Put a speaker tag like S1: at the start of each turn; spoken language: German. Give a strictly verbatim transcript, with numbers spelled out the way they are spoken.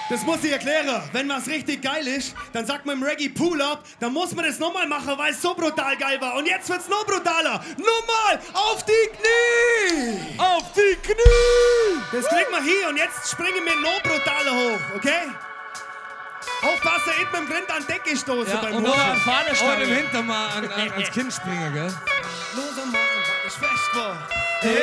S1: Das muss ich erklären. Wenn was richtig geil ist, dann sagt man im Reggae Pull-Up, dann muss man das nochmal machen, weil es so brutal geil war. Und jetzt wird's noch brutaler. Nochmal auf die Knie!
S2: Auf die Knie!
S1: Das kriegen wir hier und jetzt springen wir noch brutaler hoch, okay? Aufpassen, eben mit dem Grind an die Decke stoßen
S2: Ja,
S1: beim
S2: und
S1: Hoch.
S2: noch an Fahnenstange. Und im Hintern mal an, an, ans Kinn springen, gell?
S1: Los am Morgen, ich fest war.
S2: Hey,